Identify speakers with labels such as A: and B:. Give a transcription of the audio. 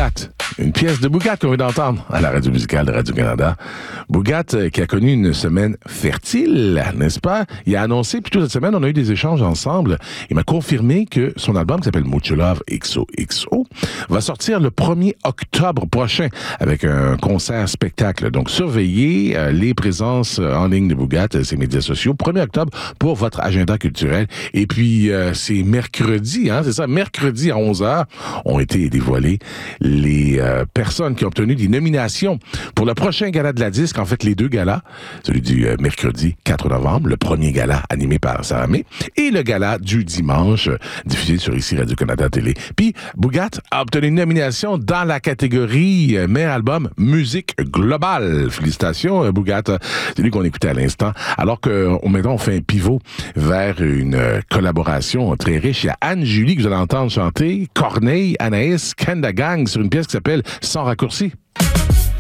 A: Bougat. Une pièce de Bougat qu'on vient d'entendre à la radio musicale de Radio-Canada. Bougat qui a connu une semaine fertile, n'est-ce pas? Il a annoncé, plutôt cette semaine, on a eu des échanges ensemble. Il m'a confirmé que son album qui s'appelle Mucho Love XOXO va sortir le 1er octobre prochain avec un concert-spectacle. Donc, surveillez les présences en ligne de Bougat, ses médias sociaux. 1er octobre pour votre agenda culturel. Et puis, c'est mercredi, c'est ça, mercredi à 11h, ont été dévoilés les personnes qui ont obtenu des nominations pour le prochain gala de la disque. En fait, les deux galas, celui du mercredi 4 novembre, le premier gala animé par Sarah May, et le gala du dimanche, diffusé sur ici Radio-Canada Télé. Puis, Bougat a obtenu une nomination dans la catégorie meilleur album musique globale. Félicitations, Bougat. C'est lui qu'on écoutait à l'instant. Alors que maintenant, on fait un pivot vers une collaboration très riche. Il y a Anne-Julie que vous allez entendre chanter, Corneille, Anaïs, Kenda Gang sur une pièce qui s'appelle Sans raccourci.